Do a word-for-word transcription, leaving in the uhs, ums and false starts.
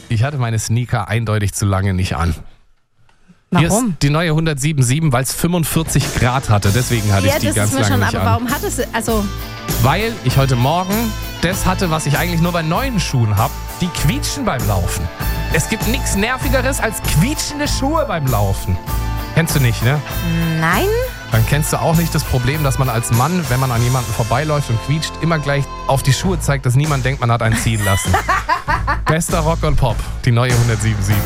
Ich hatte meine Sneaker eindeutig zu lange nicht an. Hier Warum? ist die neue hundertsiebenundsiebzig, weil es fünfundvierzig Grad hatte. Deswegen hatte Ja, ich die das ganz ist mir lange schon, nicht aber an. warum hat es, also, Weil ich heute Morgen das hatte, was ich eigentlich nur bei neuen Schuhen habe. Die quietschen beim Laufen. Es gibt nichts Nervigeres als quietschende Schuhe beim Laufen. Kennst du nicht, ne? nein? Dann kennst du auch nicht das Problem, dass man als Mann, wenn man an jemanden vorbeiläuft und quietscht, immer gleich auf die Schuhe zeigt, dass niemand denkt, man hat einen ziehen lassen. Bester Rock und Pop, die neue hundertsiebenundsiebzig.